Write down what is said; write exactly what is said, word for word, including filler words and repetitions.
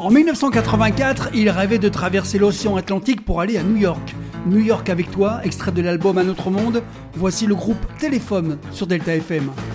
En mille neuf cent quatre-vingt-quatre, il rêvait de traverser l'océan Atlantique pour aller à New York. New York avec toi, extrait de l'album Un autre monde, voici le groupe Téléphone sur Delta F M.